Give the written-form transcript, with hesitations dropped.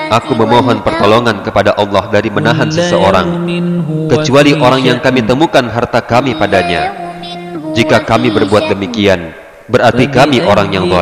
Aku memohon pertolongan kepada Allah dari menahan seseorang, kecuali orang yang kami temukan harta kami padanya. Jika kami berbuat demikian, berarti kami orang yang zalim.